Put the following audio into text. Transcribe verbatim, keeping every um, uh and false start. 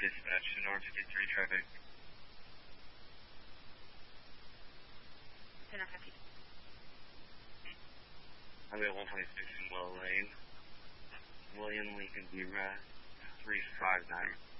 dispatch to North fifty-three traffic. ten fifty. I'm at one twenty-six in Willow Lane. William Lincoln Zebra three five nine.